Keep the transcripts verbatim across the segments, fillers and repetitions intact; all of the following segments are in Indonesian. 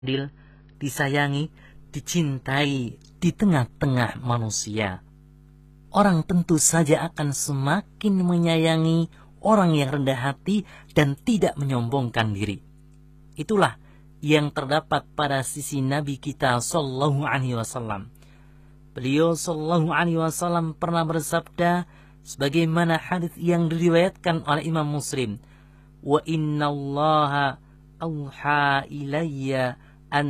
adil, disayangi, dicintai di tengah-tengah manusia. Orang tentu saja akan semakin menyayangi orang yang rendah hati dan tidak menyombongkan diri. Itulah yang terdapat pada sisi Nabi kita sallallahu alaihi wasallam. Beliau sallallahu alaihi wasallam pernah bersabda sebagaimana hadis yang diriwayatkan oleh Imam Muslim, "Wa innallaha auha ilayya an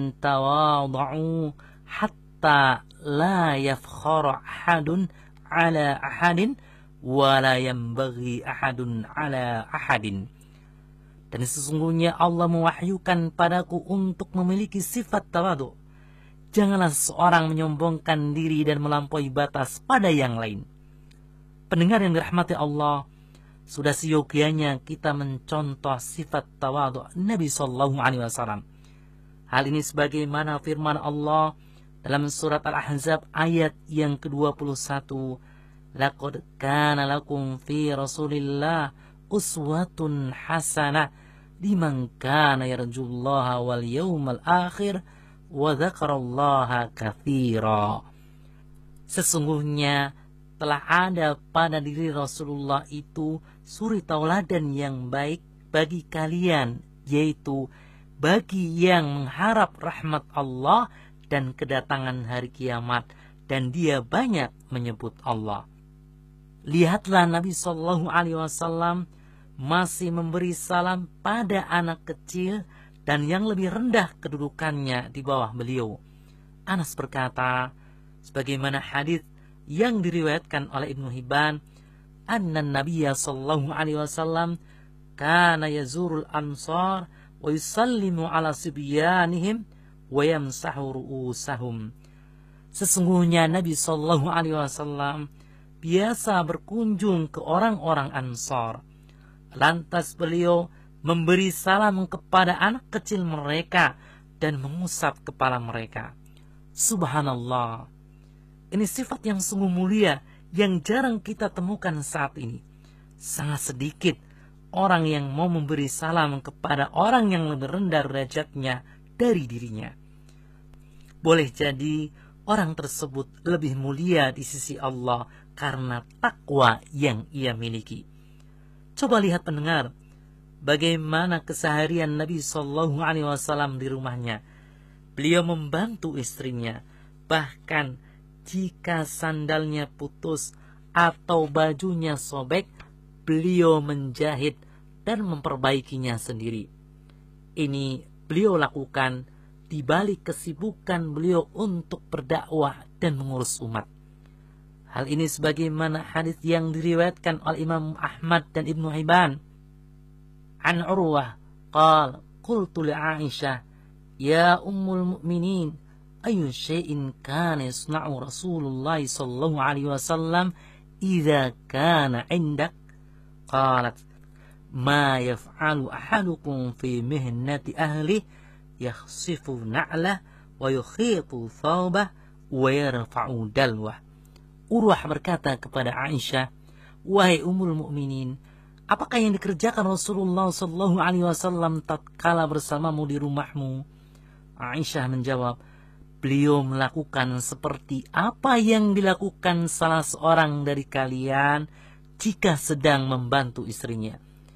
tawadhu hatta la yafkhara ahadun ala ahadin wa la yanbaghi ahadun ala ahadin." Dan sesungguhnya Allah mewahyukan padaku untuk memiliki sifat tawadhu. Janganlah seorang menyombongkan diri dan melampaui batas pada yang lain. Pendengar yang dirahmati Allah, sudah seyogianya kita mencontoh sifat tawadhu Nabi sallallahu alaihi wasallam. Hal ini sebagaimana firman Allah dalam surat Al-Ahzab ayat yang kedua puluh satu. Laqad kana lakum fi Rasulillah uswatun hasanah liman kana yarjullaha wal yawmal akhir wa dzakarallaha katsira. Sesungguhnya telah ada pada diri Rasulullah itu suri tauladan yang baik bagi kalian, yaitu bagi yang mengharap rahmat Allah dan kedatangan hari kiamat, dan dia banyak menyebut Allah. Lihatlah Nabi sallallahu alaihi wasallam masih memberi salam pada anak kecil dan yang lebih rendah kedudukannya di bawah beliau. Anas berkata, sebagaimana hadis yang diriwayatkan oleh Ibnu Hibban, anna Nabiyya sallallahu alaihi wasallam kana yazurul ansar wa yusallimu ala sibyanihim wa yamsahu ru'usahum. Sesungguhnya Nabi sallallahu alaihi wasallam biasa berkunjung ke orang-orang Ansar. Lantas beliau memberi salam kepada anak kecil mereka dan mengusap kepala mereka. Subhanallah. Ini sifat yang sungguh mulia yang jarang kita temukan saat ini. Sangat sedikit orang yang mau memberi salam kepada orang yang lebih rendah derajatnya dari dirinya. Boleh jadi orang tersebut lebih mulia di sisi Allah karena takwa yang ia miliki. Coba lihat pendengar, bagaimana keseharian Nabi sallallahu alaihi wasallam di rumahnya. Beliau membantu istrinya, bahkan jika sandalnya putus atau bajunya sobek, beliau menjahit dan memperbaikinya sendiri. Ini beliau lakukan di balik kesibukan beliau untuk berdakwah dan mengurus umat. Hal ini sebagaimana hadis yang diriwayatkan oleh Imam Ahmad dan Ibnu Hibban. An Urwah qala qultu li Aisyah ya ummul mu'minin ayyu syai'in kana yasna'u Rasulullah sallallahu alaihi wasallam idza kana 'indak? Qalat ma yaf'alu ahadukum fi mihnati ahli yakhsifu na'lah wa yukhitu thawbah wa yarfa'u dalwah. Urwah berkata kepada Aisyah, wahai ummul mukminin, apakah yang dikerjakan Rasulullah sallallahu alaihi wasallam tatkala bersamamu di rumahmu? Aisyah menjawab, beliau melakukan seperti apa yang dilakukan salah seorang dari kalian jika sedang membantu istrinya.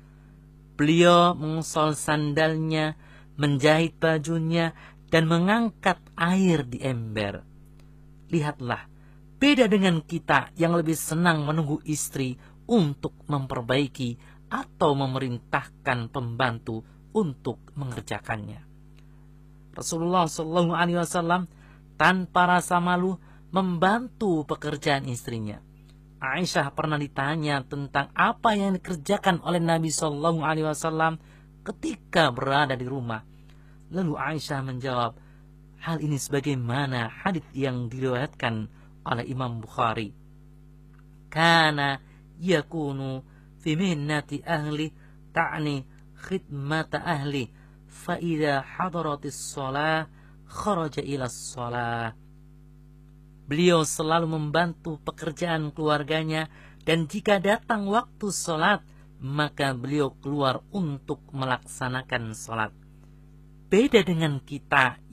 Beliau mengusol sandalnya, menjahit bajunya, dan mengangkat air di ember. Lihatlah, beda dengan kita yang lebih senang menunggu istri untuk memperbaiki atau memerintahkan pembantu untuk mengerjakannya. Rasulullah sallallahu alaihi wasallam tanpa rasa malu membantu pekerjaan istrinya. Aisyah pernah ditanya tentang apa yang dikerjakan oleh Nabi sallallahu alaihi wasallam ketika berada di rumah. Lalu Aisyah menjawab, hal ini sebagaimana hadis yang diriwayatkan oleh Imam Bukhari. Kana yakunu fi mihnati ahli ta'ni khidmata ahli fa idza hadaratis shalah kharaja ila shalah. Beliau selalu membantu pekerjaan keluarganya dan jika datang waktu salat maka beliau keluar untuk melaksanakan salat. berbeda dengan kita